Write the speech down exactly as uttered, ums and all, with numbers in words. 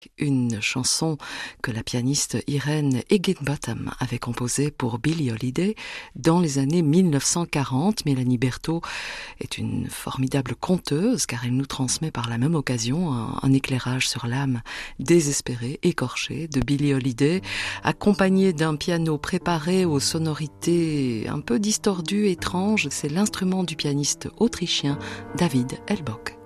Une chanson que la pianiste Irene Higginbotham avait composée pour Billie Holiday dans les années mille neuf cent quarante. Mélanie Berthaud est une formidable conteuse car elle nous transmet par la même occasion un, un éclairage sur l'âme désespérée, écorchée de Billie Holiday, accompagnée d'un piano préparé aux sonorités un peu distordues, étranges. C'est l'instrument du pianiste autrichien David Ellbock.